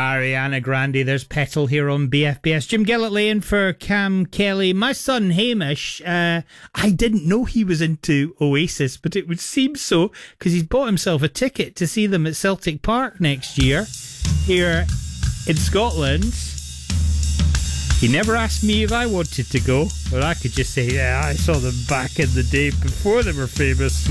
Ariana Grande. There's Petal here on BFBS. Jim Gillett laying for Cam Kelly. My son Hamish, I didn't know he was into Oasis, but it would seem so because he's bought himself a ticket to see them at Celtic Park next year here in Scotland. He never asked me if I wanted to go, but I could just say, yeah, I saw them back in the day before they were famous.